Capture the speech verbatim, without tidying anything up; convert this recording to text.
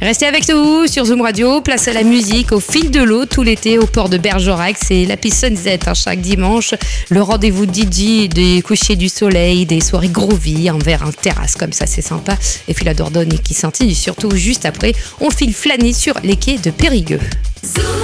Restez avec nous sur Zoom Radio, place à la musique au fil de l'eau tout l'été au port de Bergerac. C'est la piste Sunset hein, chaque dimanche. Le rendez-vous D J, des couchers du soleil, des soirées groovy, un verre, un terrasse comme ça, c'est sympa. Et puis la Dordogne qui scintille surtout juste après. On file flâner sur les quais de Périgueux. Zoom